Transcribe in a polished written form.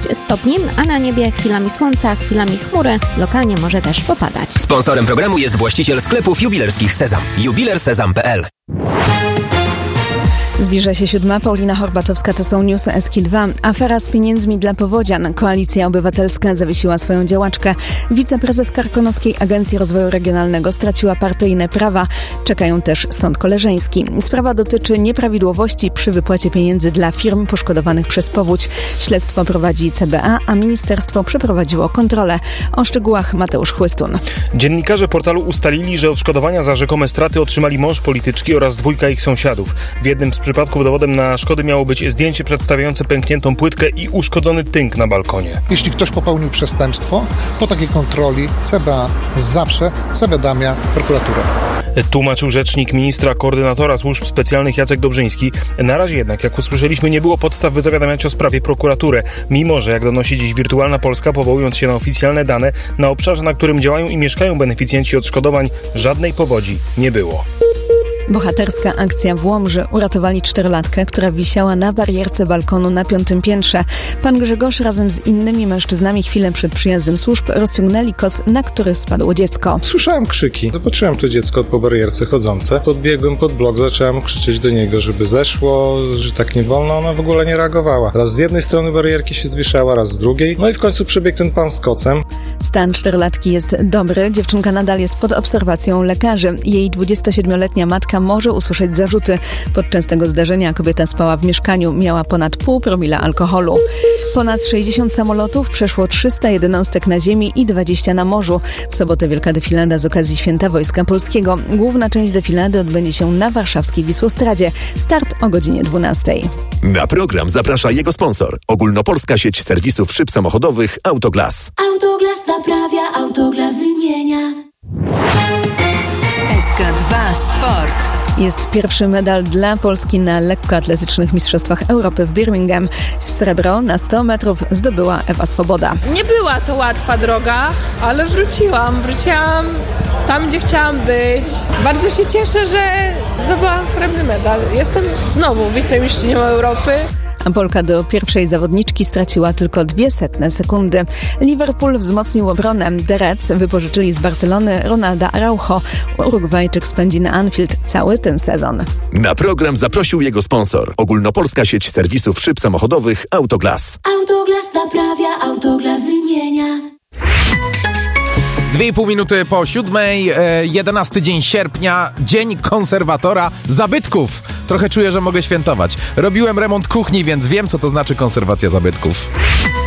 stopni, a na niebie chwilami słońca, chwilami chmury. Lokalnie może też popadać. Sponsorem programu jest właściciel sklepów jubilerskich Sezam. Jubilersezam.pl. Zbliża się 7. Paulina Horbatowska, to są newsy SK2. Afera z pieniędzmi dla powodzian. Koalicja Obywatelska zawiesiła swoją działaczkę. Wiceprezes Karkonoskiej Agencji Rozwoju Regionalnego straciła partyjne prawa. Czekają też sąd koleżeński. Sprawa dotyczy nieprawidłowości przy wypłacie pieniędzy dla firm poszkodowanych przez powódź. Śledztwo prowadzi CBA, a ministerstwo przeprowadziło kontrolę. O szczegółach Mateusz Chłystun. Dziennikarze portalu ustalili, że odszkodowania za rzekome straty otrzymali mąż polityczki oraz 2 ich sąsiadów. W jednym z przypadków dowodem na szkody miało być zdjęcie przedstawiające pękniętą płytkę i uszkodzony tynk na balkonie. Jeśli ktoś popełnił przestępstwo, po takiej kontroli CBA zawsze zawiadamia prokuraturę. Tłumaczył rzecznik ministra koordynatora służb specjalnych Jacek Dobrzyński. Na razie jednak, jak usłyszeliśmy, nie było podstaw, by zawiadamiać o sprawie prokuraturę. Mimo że, jak donosi dziś Wirtualna Polska, powołując się na oficjalne dane, na obszarze, na którym działają i mieszkają beneficjenci odszkodowań, żadnej powodzi nie było. Bohaterska akcja w Łomży. Uratowali 4-latkę, która wisiała na barierce balkonu na 5. piętrze. Pan Grzegorz razem z innymi mężczyznami chwilę przed przyjazdem służb rozciągnęli koc, na który spadło dziecko. Słyszałem krzyki. Zobaczyłem to dziecko po barierce chodzące. Podbiegłem pod blok, zacząłem krzyczeć do niego, żeby zeszło, że tak nie wolno. Ona w ogóle nie reagowała. Raz z jednej strony barierki się zwieszała, raz z drugiej. No i w końcu przebiegł ten pan z kocem. Stan 4-latki jest dobry. Dziewczynka nadal jest pod obserwacją lekarzy. Jej 27-letnia matka może usłyszeć zarzuty. Podczas tego zdarzenia kobieta spała w mieszkaniu. Miała ponad 0,5 promila alkoholu. Ponad 60 samolotów, przeszło 300 jednostek na ziemi i 20 na morzu. W sobotę wielka defilada z okazji Święta Wojska Polskiego. Główna część defilady odbędzie się na warszawskiej Wisłostradzie. Start o godzinie 12. Na program zaprasza jego sponsor. Ogólnopolska sieć serwisów szyb samochodowych Autoglas. Autoglas naprawia, Autoglas wymienia. SK2 Sport. Jest pierwszy medal dla Polski na lekkoatletycznych mistrzostwach Europy w Birmingham. Srebro na 100 metrów zdobyła Ewa Swoboda. Nie była to łatwa droga, ale wróciłam tam, gdzie chciałam być. Bardzo się cieszę, że zdobyłam srebrny medal. Jestem znowu wicemistrzynią Europy. A Polka do pierwszej zawodniczki straciła tylko 0,02 sekundy. Liverpool wzmocnił obronę. The Reds wypożyczyli z Barcelony Ronalda Araujo. Urugwajczyk spędzi na Anfield cały ten sezon. Na program zaprosił jego sponsor. Ogólnopolska sieć serwisów szyb samochodowych Autoglas. Autoglas naprawia, Autoglas wymienia. 2,5 minuty po 7, 11 dzień sierpnia, dzień konserwatora zabytków. Trochę czuję, że mogę świętować. Robiłem remont kuchni, więc wiem, co to znaczy konserwacja zabytków.